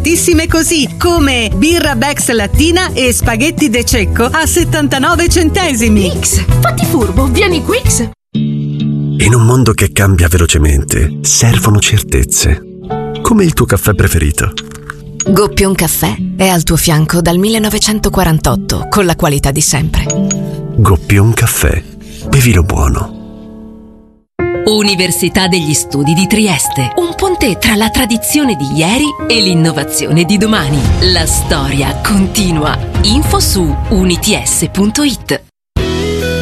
scontatissime così, come birra Bex lattina e spaghetti De Cecco a 79 centesimi. Quix, fatti furbo, vieni Quix. In un mondo che cambia velocemente, servono certezze. Come il tuo caffè preferito. Goppion Caffè è al tuo fianco dal 1948, con la qualità di sempre. Goppion Caffè. Bevilo buono. Università degli Studi di Trieste. Un ponte tra la tradizione di ieri e l'innovazione di domani. La storia continua. Info su units.it.